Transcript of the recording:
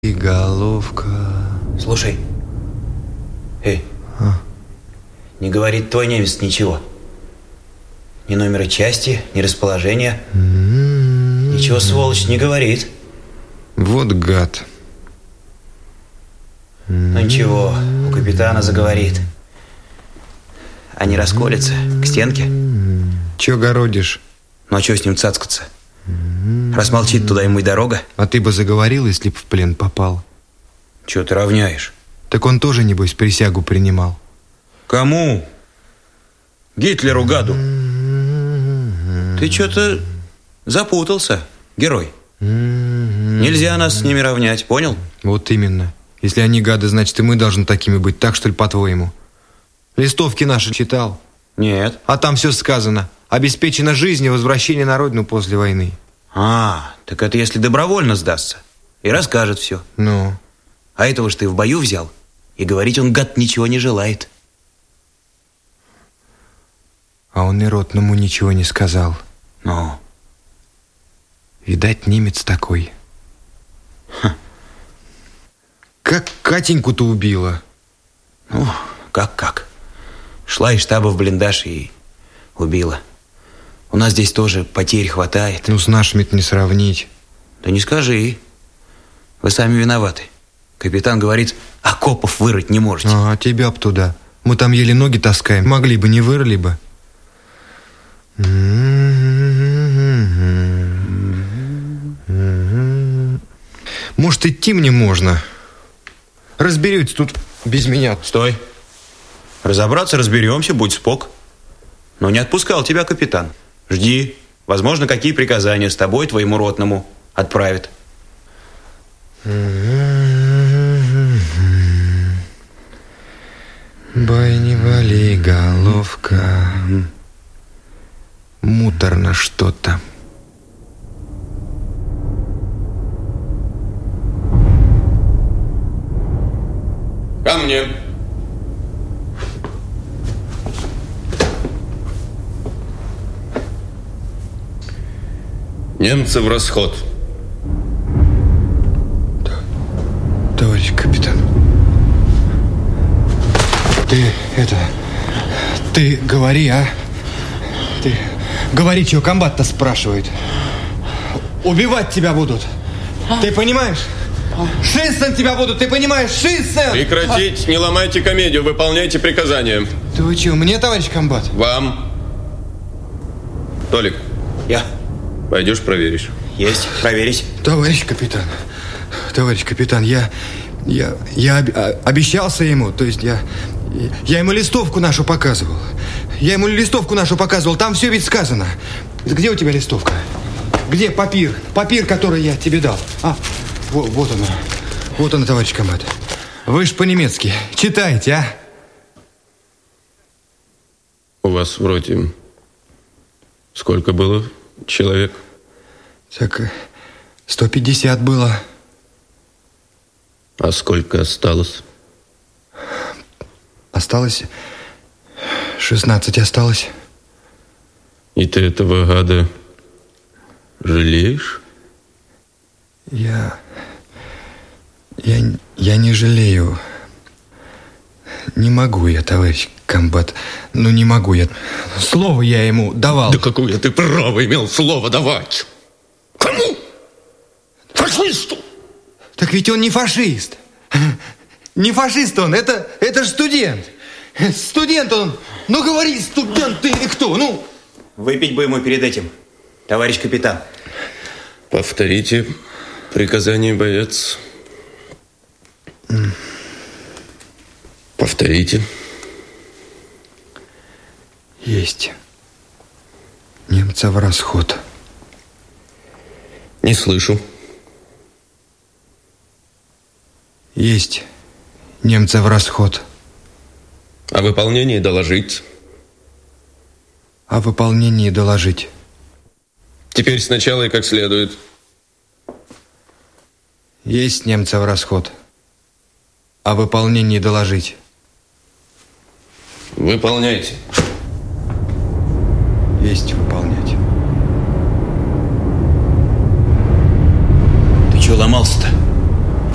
И головка. Слушай. Эй. Не говорит твой немец ничего. Ни номера части, ни расположения. Ничего, сволочь, не говорит. Вот гад. Ну ничего, у капитана заговорит. А не расколется к стенке. Чё городишь? Ну а чё с ним цацкаться? Раз молчит, туда ему и дорога. А ты бы заговорил, если б в плен попал. Чё ты равняешь? Так он тоже, небось, присягу принимал. Кому? Гитлеру, гаду. Ты чё-то запутался, герой. Нельзя нас с ними равнять, понял? Вот именно. Если они гады, значит и мы должны такими быть. Так, что ли, по-твоему? Листовки наши читал? Нет. А там все сказано. Обеспечена жизнь и возвращение на родину после войны. А, так это если добровольно сдастся. И расскажет все. Ну? А этого ж ты в бою взял. И говорить он, гад, ничего не желает. А он и ротному ничего не сказал. Ну? Видать, немец такой. Как Катеньку-то убила? Ну, как? Шла из штаба в блиндаж и убила. У нас здесь тоже потерь хватает. Ну, с нашими-то не сравнить. Да не скажи. Вы сами виноваты. Капитан говорит, окопов вырыть не можете. А тебя б туда. Мы там еле ноги таскаем. Могли бы, не вырыли бы. Может, идти мне можно? Разберетесь тут без меня. Стой. Разобраться разберемся, будь спок. Но не отпускал тебя капитан. Жди. Возможно, какие приказания с тобой, твоему ротному, отправит. Бай, не вали, головка. Муторно что-то. Ко мне. Немцы в расход. Товарищ капитан. Ты говори, а? Ты говори, чего комбат-то спрашивает. Убивать тебя будут. Ты понимаешь? Шиссом тебя будут, ты понимаешь? Шиссом! Прекратить, не ломайте комедию, выполняйте приказания. Да вы чего, мне, товарищ комбат? Вам. Толик. Я. Пойдешь проверишь. Есть, проверить. Товарищ капитан, я обещался ему, то есть я ему листовку нашу показывал. Там все ведь сказано. Где у тебя листовка? Где папир? Папир, который я тебе дал. Вот она, товарищ комбат. Вы ж по-немецки читайте, а? У вас в роте сколько было человек? Так, 150 было. А сколько осталось? Осталось 16 осталось. И ты этого гада жалеешь? Я не жалею. Не могу я, товарищ комбат. Ну, не могу я. Слово я ему давал. Да какое ты право имел слово давать? Кому? Фашисту? Так ведь он не фашист. Не фашист он, это же студент. Студент он. Ну, говори, студент ты или кто, ну. Выпить бы ему перед этим, товарищ капитан. Повторите приказание, боец. Повторите. Есть. Немца в расход. Не слышу. Есть. Немца в расход. О выполнении доложить. О выполнении доложить. Теперь сначала и как следует. Есть немца в расход. О выполнении доложить. Выполняйте. Есть выполнять. Ты чё ломался-то?